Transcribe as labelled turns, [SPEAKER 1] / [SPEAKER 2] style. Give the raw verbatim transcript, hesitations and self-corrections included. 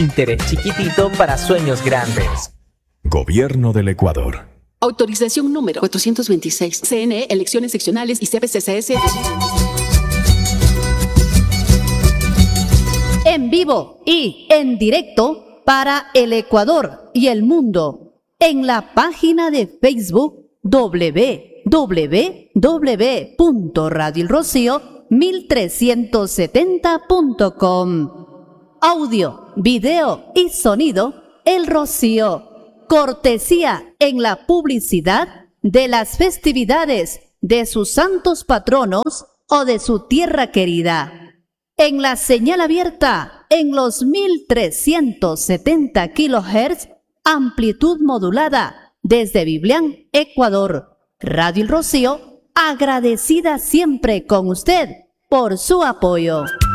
[SPEAKER 1] Interés chiquitito para sueños grandes.
[SPEAKER 2] Gobierno del Ecuador.
[SPEAKER 3] Autorización número cuatrocientos veintiséis. C N E, elecciones seccionales y C P C C S.
[SPEAKER 4] En vivo y en directo para el Ecuador y el mundo en la página de Facebook doble u doble u doble u punto radio el rocío mil trescientos setenta punto com. Audio, video y sonido El Rocío. Cortesía en la publicidad de las festividades de sus santos patronos o de su tierra querida. En la señal abierta en los mil trescientos setenta kilohertz, amplitud modulada desde Biblián, Ecuador. Radio El Rocío, agradecida siempre con usted por su apoyo.